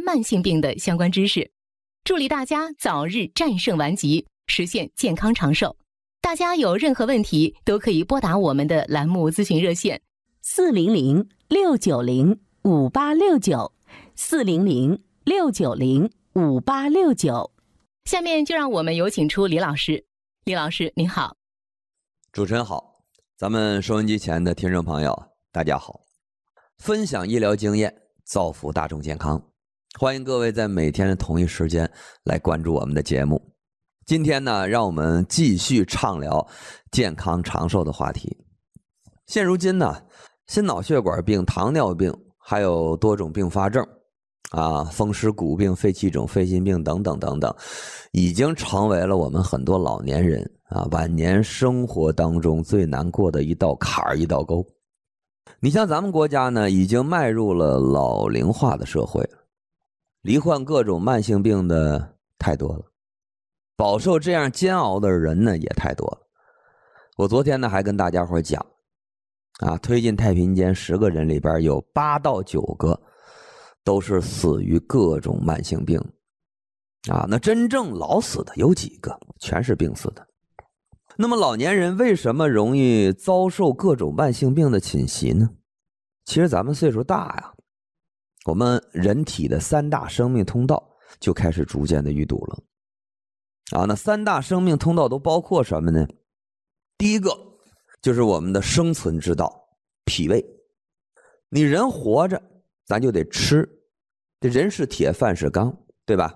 慢性病的相关知识，助力大家早日战胜顽疾，实现健康长寿。大家有任何问题都可以拨打我们的栏目咨询热线 400-690-5869，400-690-5869。 下面就让我们有请出李老师。李老师您好。 主持人好，咱们收音机前的听众朋友大家好。分享医疗经验，造福大众健康，欢迎各位在每天的同一时间来关注我们的节目。今天呢，让我们继续畅聊健康长寿的话题。现如今呢，心脑血管病、糖尿病还有多种并发症风湿骨病、肺气肿、肺心病等等等等，已经成为了我们很多老年人晚年生活当中最难过的一道坎儿、一道沟。你像咱们国家呢，已经迈入了老龄化的社会，罹患各种慢性病的太多了，饱受这样煎熬的人呢也太多了。我昨天呢还跟大家伙讲推进太平间10个人里边有8到9个都是死于各种慢性病那真正老死的有几个？全是病死的。那么老年人为什么容易遭受各种慢性病的侵袭呢？其实咱们岁数大我们人体的3大生命通道就开始逐渐的淤堵了那3大生命通道都包括什么呢？第一个就是我们的生存之道，脾胃。你人活着咱就得吃，这人是铁饭是钢，对吧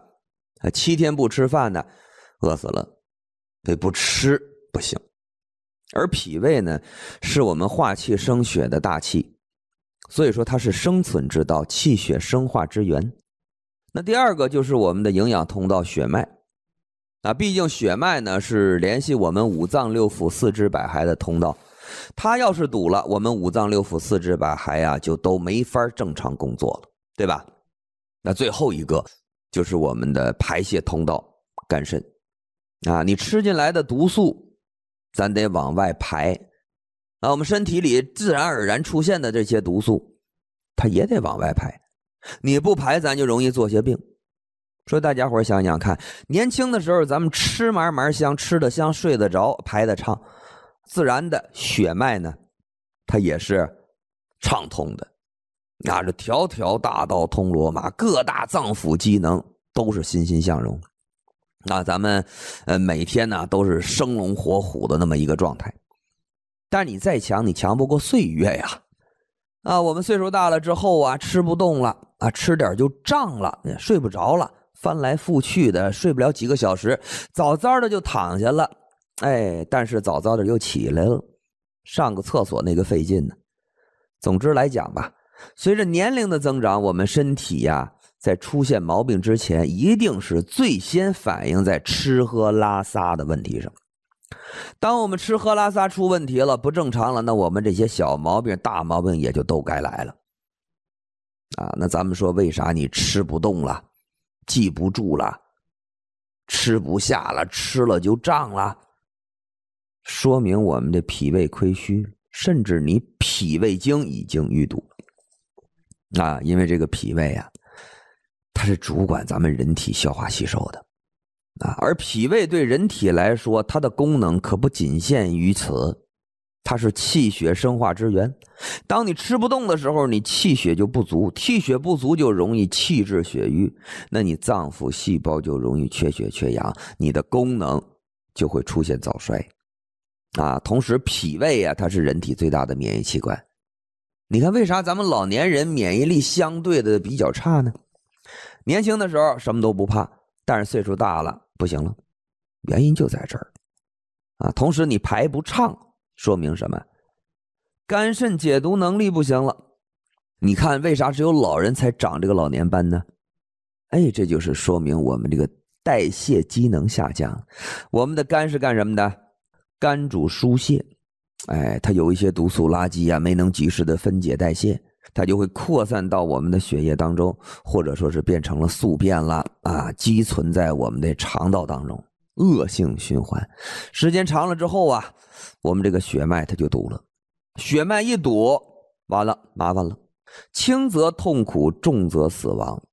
？7天不吃饭呢饿死了，对，不吃不行。而脾胃呢是我们化气生血的大气，所以说它是生存之道，气血生化之源。那第二个就是我们的营养通道，血脉毕竟血脉呢是联系我们五脏六腑四肢百骸的通道，它要是堵了，我们五脏六腑四肢百骸就都没法正常工作了，对吧？那最后一个就是我们的排泄通道，肝肾你吃进来的毒素咱得往外排我们身体里自然而然出现的这些毒素它也得往外排，你不排咱就容易做些病。所以大家伙想想看，年轻的时候咱们吃嘛嘛香，吃得香，睡得着，排得畅，自然的血脉呢它也是畅通的这条条大道通罗马，各大脏腑机能都是欣欣向荣咱们每天呢都是生龙活虎的那么一个状态。但你再强，你强不过岁月我们岁数大了之后吃不动了吃点就胀了，睡不着了，翻来覆去的睡不了几个小时，早早的就躺下了但是早早的又起来了，上个厕所那个费劲呢。总之来讲吧，随着年龄的增长，我们身体在出现毛病之前一定是最先反映在吃喝拉撒的问题上。当我们吃喝拉撒出问题了，不正常了，那我们这些小毛病大毛病也就都该来了那咱们说为啥你吃不动了，记不住了，吃不下了，吃了就胀了？说明我们的脾胃亏虚，甚至你脾胃经已经淤堵因为这个脾胃它是主管咱们人体消化吸收的而脾胃对人体来说，它的功能可不仅限于此，它是气血生化之源。当你吃不动的时候，你气血就不足，气血不足就容易气滞血瘀，那你脏腑细胞就容易缺血缺氧，你的功能就会出现早衰同时脾胃它是人体最大的免疫器官。你看为啥咱们老年人免疫力相对的比较差呢？年轻的时候什么都不怕，但是岁数大了不行了，原因就在这儿同时你排不畅，说明什么？肝肾解毒能力不行了。你看为啥只有老人才长这个老年斑呢？这就是说明我们这个代谢机能下降。我们的肝是干什么的？肝主疏泄它有一些毒素垃圾没能及时的分解代谢，它就会扩散到我们的血液当中，或者说是变成了宿便了积存在我们的肠道当中，恶性循环。时间长了之后我们这个血脉它就堵了，血脉一堵完了麻烦了，轻则痛苦，重则死亡